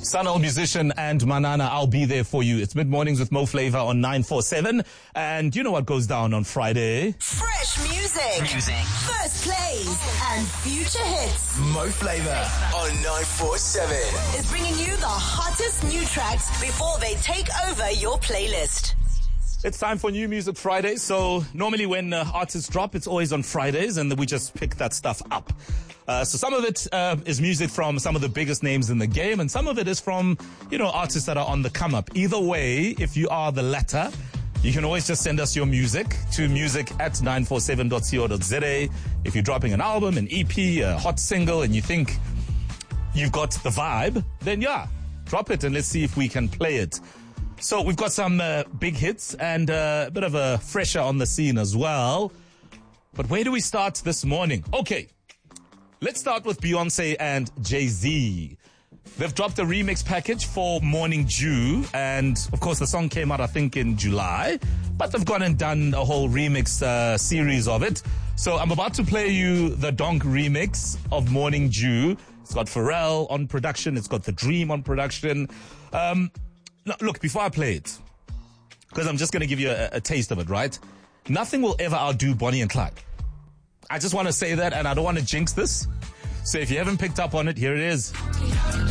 Sunil Musician and Manana, I'll be there for you. It's Mid-Mornings with Mo Flava on 947. And you know what goes down on Friday? Fresh music. First plays and future hits. Mo Flava on 947 is bringing you the hottest new tracks before they take over your playlist. It's time for New Music Friday. So normally when artists drop, it's always on Fridays, and we just pick that stuff up. So some of it is music from some of the biggest names in the game, and some of it is from, artists that are on the come up. Either way, if you are the latter, you can always just send us your music to music@947.co.za. If you're dropping an album, an EP, a hot single, and you think you've got the vibe, then drop it and let's see if we can play it. So we've got some big hits and a bit of a fresher on the scene as well. But where do we start this morning? Okay, let's start with Beyonce and Jay-Z. They've dropped a remix package for Morning Dew, and of course the song came out I think in July, but they've gone and done a whole remix series of it. So I'm about to play you the Donk remix of Morning Dew. It's got Pharrell on production, it's got The Dream on production. Look, before I play it, because I'm just going to give you a taste of it, right? Nothing will ever outdo Bonnie and Clyde. I just want to say that, and I don't want to jinx this. So if you haven't picked up on it, here it is.